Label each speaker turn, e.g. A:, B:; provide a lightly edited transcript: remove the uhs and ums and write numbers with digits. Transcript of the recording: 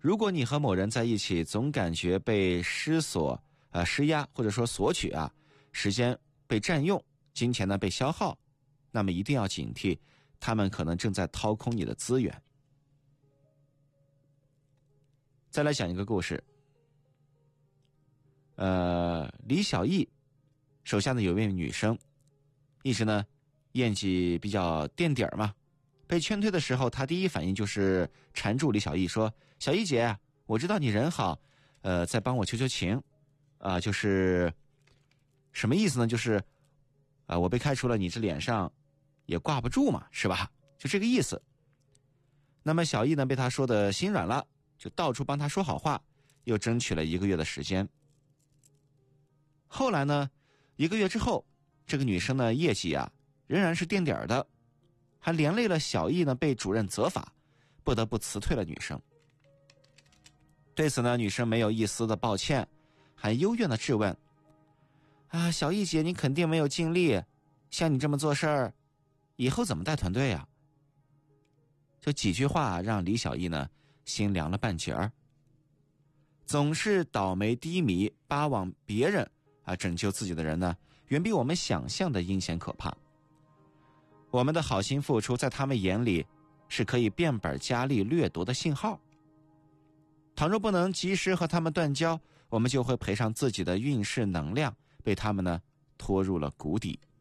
A: 如果你和某人在一起，总感觉被施压或者说索取时间被占用，金钱呢被消耗，那么一定要警惕，他们可能正在掏空你的资源。再来讲一个故事。李小艺手下呢有位女生，一直呢业绩比较垫底嘛，被劝退的时候，她第一反应就是缠住李小艺说：“小艺姐，我知道你人好，再帮我求求情，就是什么意思呢？就是我被开除了，你这脸上也挂不住嘛，是吧？就这个意思。”那么小艺呢被他说的心软了，就到处帮他说好话，又争取了1个月的时间。后来呢，1个月之后，这个女生呢业绩仍然是垫底的，还连累了小艺呢被主任责罚，不得不辞退了女生。对此呢，女生没有一丝的抱歉，还幽怨的质问：“小艺姐，你肯定没有尽力，像你这么做事儿，以后怎么带团队呀？”就几句话让李小艺呢心凉了半截儿。总是倒霉低迷，巴望别人拯救自己的人呢，远比我们想象的阴险可怕。我们的好心付出在他们眼里是可以变本加厉掠夺的信号。倘若不能及时和他们断交，我们就会赔上自己的运势能量，被他们呢拖入了谷底。